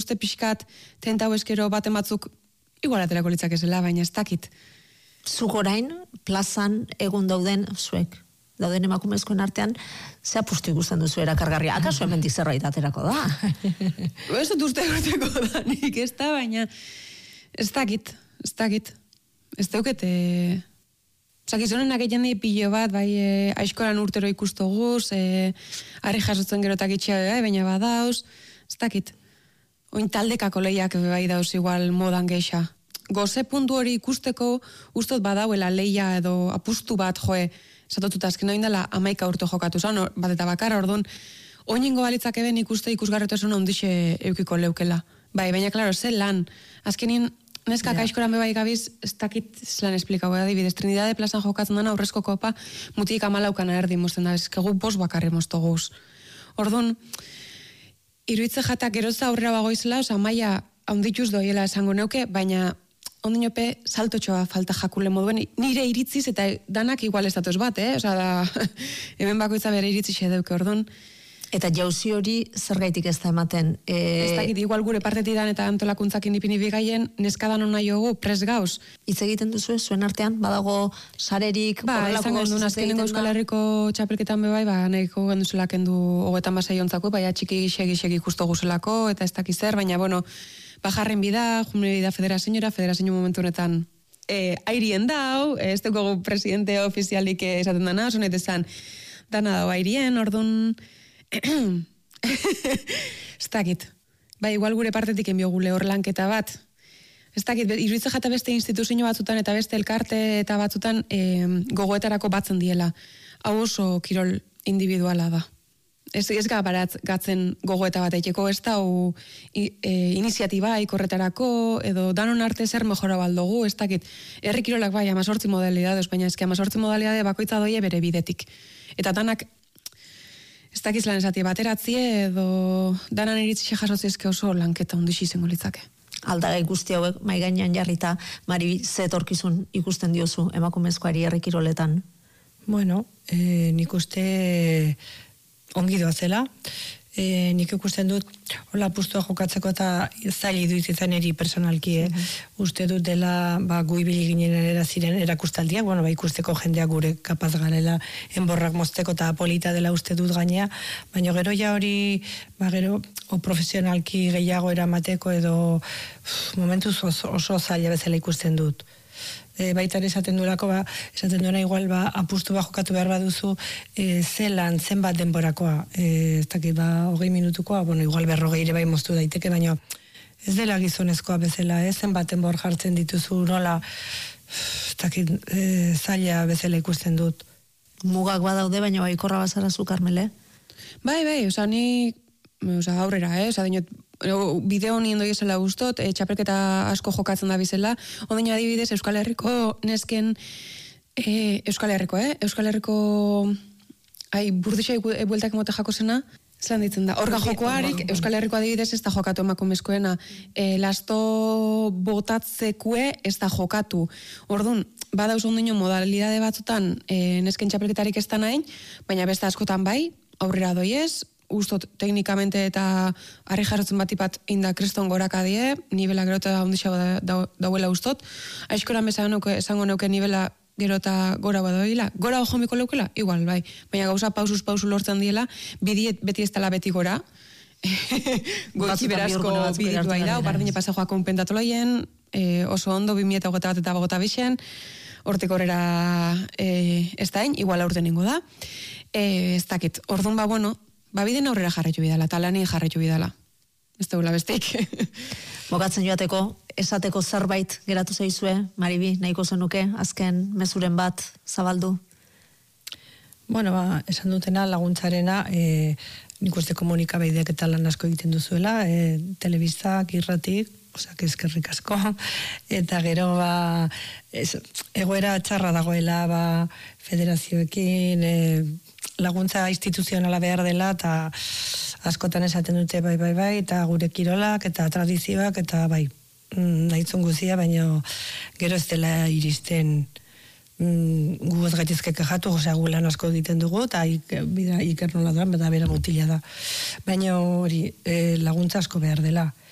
uste pixkat, tentau eskero baten batzuk, igual aterako litzak ezela, baina ez dakit. Zuk orain, plazan egun dauden emakumezkoen artean, ze apustu ikusten duzu erakargarria. Akaso hemendik zerbait aterako da? Ez dut uste urteko da, nik ez da, baina ez dakit. Ez daukete... Zakizonenak egin nahi pilo bat, bai, aizkoran urtero ikustoguz, harri jasotzen gerotak itxea, baina badauz, ez dakit. Oin taldekako lehiak bai dauz igual modan geisha. Goze puntu hori ikusteko, ustot badauela lehia edo apustu bat, esatotuta azken oin dela 11 urte jokatu zan, bat eta bakar, orduan, oinengo balitzak eben ikuste ikusgarretasun ondixe eukiko leukela. Bai, baina, klaro, ze lan, azkenin, neskak aizkoran bebai gabiz, ez dakit zelan esplikau adibidez, Trinidade plazan jokatzen dana aurrezko kopa, mutik 14 erdi mozten da, ezkegu 5 bakarri moztoguz. Orduan, iruitze jatak geroza aurrera bagoizela, maia haundituz doiela esango neuke, baina ondinope saltotxoa falta jakule moduen, nire iritziz eta danak igual ez datoz bat, hemen bakoitza bere iritzixe deuke, orduan. Eta jauzi hori zergaitik ez da ematen? Ez dakit, igual gure partetidan eta antolakuntzakin ipini bigaien, neskadan hona jogu pres gauz. Hitz egiten duzu zuen artean, badago sarerik? Ba, izango duen azkenengo Euskal Herriko txapelketan bebai, nahiko genduzela kendu hogetan basai ontzako, baina txiki segi ikusto guzelako, eta ez dakiz zer, baina, bueno, bajarren bida, jumene bida federazio momentu honetan airien dau, ez dugu presidente ofizialik esaten dana, sonet esan, dana dau airien, orduan, ez dakit. Ba, igual gure partetik enbiogu lehor lanketa bat. Ez dakit, iruitze jata beste instituzio batzutan eta beste elkarte eta batzutan gogoetarako batzen diela. Hau oso kirol individuala da. Ez gabarat gatzen gogoeta bat eiteko, ez da iniziatiba ikorretarako, edo danon arte zer mejora baldogu, ez dakit. Herri kirolak bai, 18 modalidades, baina eski 18 modalidade bakoitza doie bere bidetik. Eta danak ez dakiz lan esati bateratzie edo danan iritzi jasotzezke oso lanketa ondixi izango litzake. Aldagai guzti hauek mai gainean jarrita, Mari, ze etorkizun ikusten diozu emakumezkoari herri kiroletan? Bueno, nik uste ongi doazela. Nik ikusten dut, hola apustua jokatzeko eta zaili duizitzen eri personalki, uste dut dela gu ibili ginen ziren erakustaldiak, ikusteko jendeak gure kapaz garela enborrak mozteko eta polita dela uste dut gainea, baina gero ja hori, gero profesionalki gehiago eramateko edo momentuz oso zaila bezala ikusten dut. Baitan esaten duelako, esaten duena igual apustu jokatu behar baduzu zelan, zenbat denborakoa, ez dakit 20 minutukoa, igual 40 ere bai moztu daiteke, baina ez dela gizonezkoa bezala, zenbat denbor jartzen dituzu, nola, ez dakit zaila bezala ikusten dut. Mugak badaude, baina bai korra bazara zu, Karmele? Bai, ni aurrera, dinot, bideo nien doiezela guztot, txapelketa asko jokatzen da bizela, ondina adibidez Euskal Herriko nesken, Euskal Herriko burdisa bueltak mote jako zena, zelan ditzen da, orga jokoarik, Euskal Herriko adibidez ez da jokatu emakumezkoena, lasto botatzekue ez da jokatu, orduan, badauz ondino modalidade batzutan nesken txapelketarik ez da nahin, baina beste askotan bai, aurrera doiez, ustot teknikamente eta harri jarrotzen batipat inda kriston goraka die, nivela gero eta ondixago dauela ustot. Aizkoran esango neuke nivela gero eta gora badoila. Gora jomiko leukela? Igual, bai. Baina gauza pausu lortzen diela, beti ez dela beti gora. Goitzi berazko biditua idau, bardine pasajoa konpentatoloien, oso ondo 2021 eta 2022, hortik horrera ez dain, igual aurten ingo da. Ez dakit, orduan biden aurrera jarretu bidala, talanien jarretu bidala. Ez daula besteik. Bogatzen joateko, esateko zerbait geratu zaizue, Maribi, nahiko zenuke, azken mezuren bat zabaldu? Esan dutena laguntzarena, nik uste komunikabeideak eta lan asko egiten duzuela, telebistak, irratik, osak eskerrik asko, eta gero egoera txarra dagoela federazioekin, laguntza instituzionala behar dela, eta askotan esaten dute bai, eta gure kirolak, eta tradizioak, eta bai, nahitzun guzia, baina gero ez dela iristen gu ez gaitizke kajatu, gu lan asko egiten dugu, eta iker nola doan, bera mutila da. Baina hori laguntza asko behar dela.